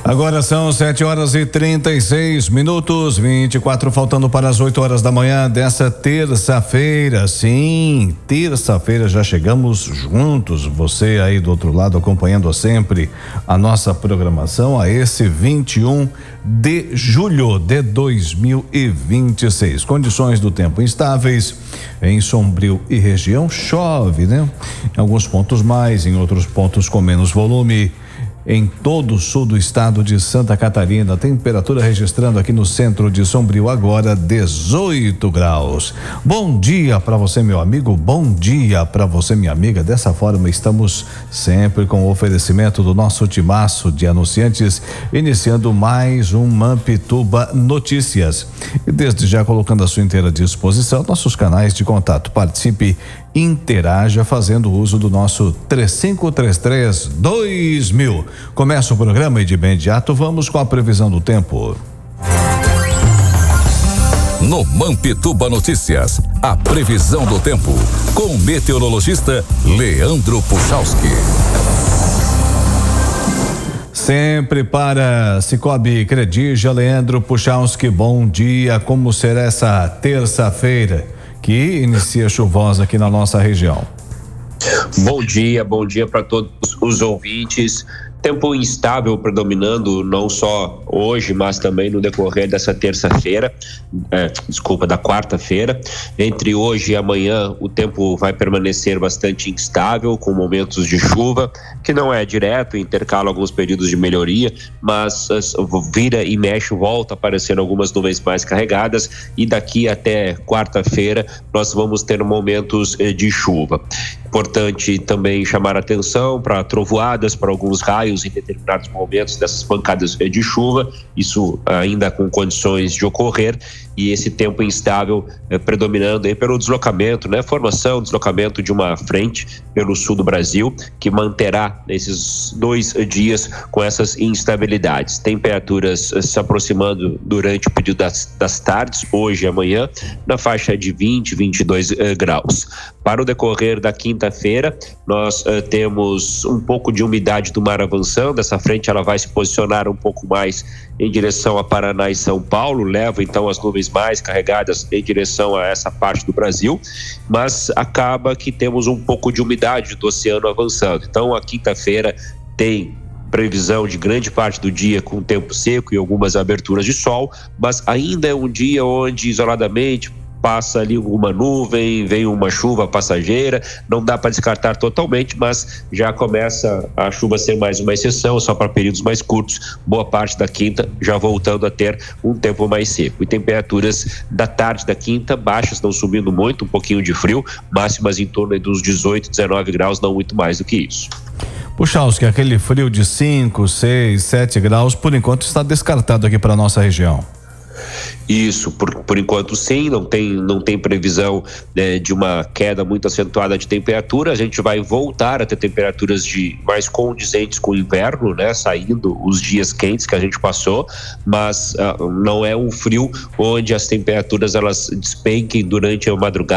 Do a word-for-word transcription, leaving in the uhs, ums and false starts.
Agora são sete horas e trinta e seis minutos, vinte e quatro faltando para as oito horas da manhã dessa terça-feira. Sim, terça-feira já chegamos juntos. Você aí do outro lado acompanhando sempre a nossa programação a esse vinte e um de julho de dois mil e vinte e seis. Condições do tempo instáveis em Sombrio e região, chove, né? Em alguns pontos mais, em outros pontos com menos volume. Em todo o sul do estado de Santa Catarina, temperatura registrando aqui no centro de Sombrio agora dezoito graus. Bom dia para você, meu amigo, bom dia para você, minha amiga. Dessa forma estamos sempre com o oferecimento do nosso timaço de anunciantes, iniciando mais um Mampituba Notícias. E desde já colocando à sua inteira disposição nossos canais de contato. Participe, interaja fazendo uso do nosso três cinco três três dois mil. Começa o programa e de imediato vamos com a previsão do tempo. No Mampituba Notícias, a previsão do tempo com o meteorologista Leandro Puchalski. Sempre para Cicobi Credigia, Leandro Puchalski, bom dia. Como será essa terça-feira que inicia chuvosa aqui na nossa região? Bom dia, bom dia para todos os ouvintes. Tempo instável predominando não só hoje, mas também no decorrer dessa terça-feira, é, desculpa, da quarta-feira. Entre hoje e amanhã o tempo vai permanecer bastante instável, com momentos de chuva, que não é direto, intercala alguns períodos de melhoria, mas vira e mexe, volta a aparecer algumas nuvens mais carregadas, e daqui até quarta-feira nós vamos ter momentos de chuva. Importante também chamar a atenção para trovoadas, para alguns raios em determinados momentos dessas pancadas de chuva, isso ainda com condições de ocorrer, e esse tempo instável eh, predominando aí pelo deslocamento, né? Formação, deslocamento de uma frente pelo sul do Brasil, que manterá nesses dois dias com essas instabilidades. Temperaturas eh, se aproximando durante o período das, das tardes, hoje e amanhã, na faixa de vinte, vinte e dois eh, graus. Para o decorrer da quinta-feira, nós eh, temos um pouco de umidade do mar avançando. Essa frente ela vai se posicionar um pouco mais em direção a Paraná e São Paulo, leva então as nuvens mais carregadas em direção a essa parte do Brasil, mas acaba que temos um pouco de umidade do oceano avançando. Então a quinta-feira tem previsão de grande parte do dia com tempo seco e algumas aberturas de sol, mas ainda é um dia onde isoladamente passa ali alguma nuvem, vem uma chuva passageira, não dá para descartar totalmente, mas já começa a chuva a ser mais uma exceção, só para períodos mais curtos, boa parte da quinta já voltando a ter um tempo mais seco. E temperaturas da tarde da quinta baixas, não subindo muito, um pouquinho de frio, máximas em torno dos dezoito, dezenove graus, não muito mais do que isso. Puchalski, aquele frio de cinco, seis, sete graus, por enquanto está descartado aqui para nossa região. Isso, por, por enquanto sim, não tem, não tem previsão, né, de uma queda muito acentuada de temperatura. A gente vai voltar a ter temperaturas de mais condizentes com o inverno, né, saindo os dias quentes que a gente passou, mas uh, não é um frio onde as temperaturas elas despenquem durante a madrugada.